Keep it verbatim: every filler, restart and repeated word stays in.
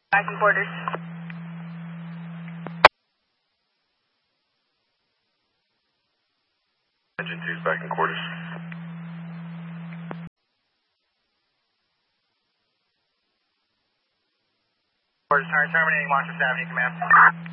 Back in quarters. Engine two's back in quarters. Quarters, terminating Washington Avenue, command.